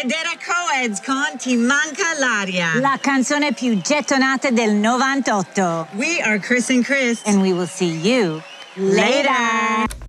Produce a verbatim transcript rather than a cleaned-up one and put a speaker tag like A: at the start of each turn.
A: Dera Coeds con Ti manca l'aria.
B: La canzone più gettonata del novantotto.
A: We are Chris and Chris.
B: And we will see you later.